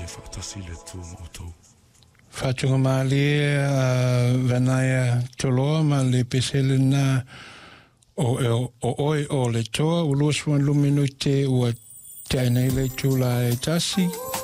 whaatasi le tū mautou. Whātunga mālie Vanaya Toloa ma le pesele na o oi o le toa ulosua luminu te ua te ainei le tūla e tasi.